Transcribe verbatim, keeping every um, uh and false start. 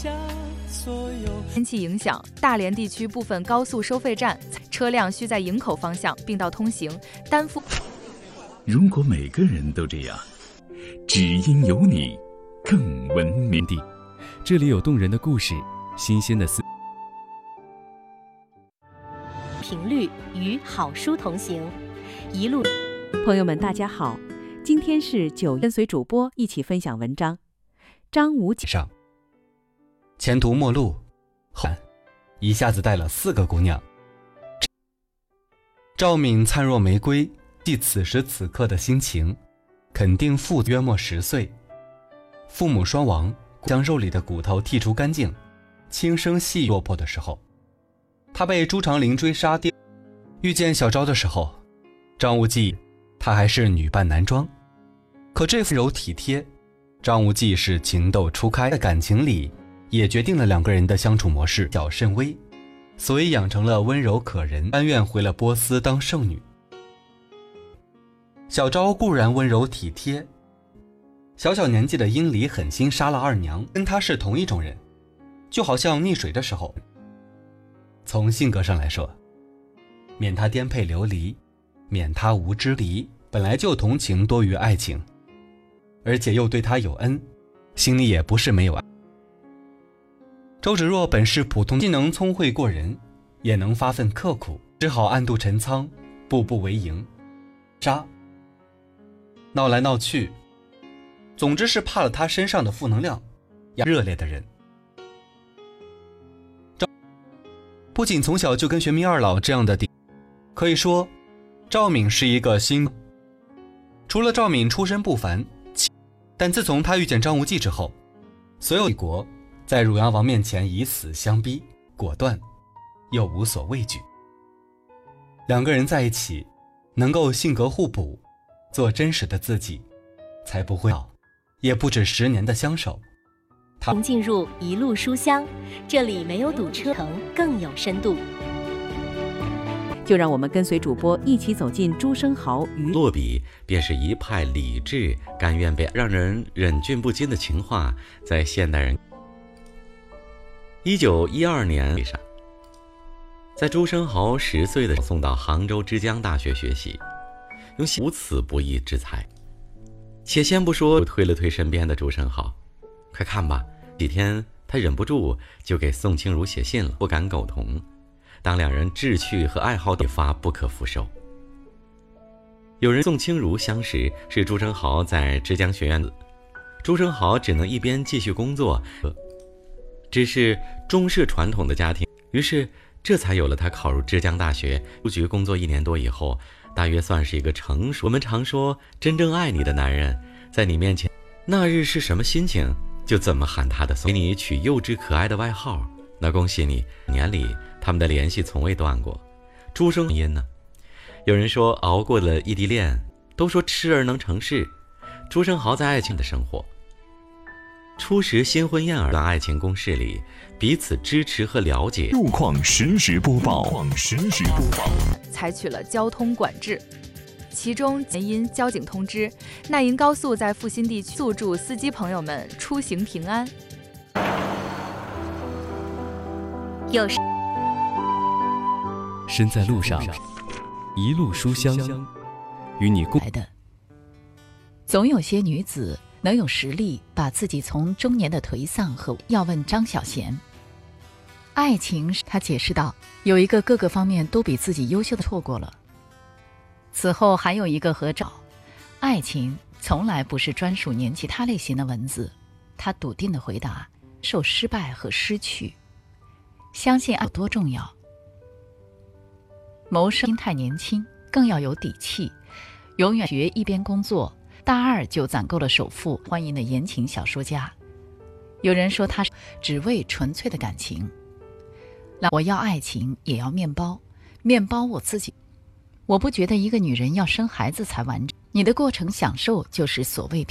天气影响，大连地区部分高速收费站车辆需在营口方向并道通行，担负。 如果每个人都这样，只因有你更文明地。 这里有动人的故事，新鲜的思频率与好书同行，一路。 朋友们大家好，今天是九，跟随主播一起分享文章。张无忌上前途末路，后一下子带了四个姑娘。赵敏灿若玫瑰，记此时此刻的心情，肯定父约莫十岁，父母双亡，将肉里的骨头剔除干净，轻声细落魄的时候，他被朱长林追杀。遇见小昭的时候，张无忌他还是女扮男装，可这份柔体贴，张无忌是情窦初开的感情里，也决定了两个人的相处模式小甚微，所以养成了温柔可人，甘愿回了波斯当圣女。小昭固然温柔体贴，小小年纪的殷离狠心杀了二娘，跟他是同一种人，就好像溺水的时候。从性格上来说，免他颠沛流离，免他无知离，本来就同情多于爱情，而且又对他有恩，心里也不是没有爱。周芷若本是普通，既能聪慧过人，也能发愤刻苦，只好暗度陈仓，步步为营，杀闹来闹去，总之是怕了他身上的负能量，热烈的人。不仅从小就跟玄冥二老这样的，可以说赵敏是一个新。除了赵敏出身不凡，但自从他遇见张无忌之后，所有国在汝阳王面前以死相逼，果断又无所畏惧。两个人在一起，能够性格互补，做真实的自己，才不会老，也不止十年的相守。 他进入一路书香，这里没有堵车程，更有深度。 就让我们跟随主播一起走进朱生豪与落笔，便是一派理智、甘愿被让人忍俊不禁的情话，在现代人。一九一二年上，在朱生豪十岁的时候送到杭州之江大学学习，用无此不义之才。且先不说推了推身边的朱生豪，快看吧，几天他忍不住就给宋清如写信了，不敢苟同。当两人志趣和爱好一发不可复收。有人宋清如相识是朱生豪在之江学院，朱生豪只能一边继续工作，只是中式传统的家庭，于是这才有了他考入之江大学。书局工作一年多以后，大约算是一个成熟。我们常说真正爱你的男人，在你面前那日是什么心情，就怎么喊他的，给你取幼稚可爱的外号。那恭喜你，年里他们的联系从未断过。朱生因呢？有人说熬过了异地恋，都说痴儿能成事。朱生豪在爱情的生活，初时新婚燕尔的爱情攻势里，彼此支持和了解。 路况实时播报，况实时播报， 采取了交通管制。其中原因，交警通知奈银高速在阜新地区，速祝司机朋友们出行平安。 有时身在路上，一路书香，与你共来的。总有些女子能有实力把自己从中年的颓丧和要问张小娴，爱情，她解释道，有一个各个方面都比自己优秀的错过了。此后还有一个合照，爱情从来不是专属年其他类型的文字。她笃定地回答，受失败和失去。相信爱有多重要。谋生太年轻，更要有底气。永远学一边工作，大二就攒够了首付。欢迎的言情小说家，有人说他只为纯粹的感情。我要爱情，也要面包，面包我自己。我不觉得一个女人要生孩子才完整，你的过程享受就是所谓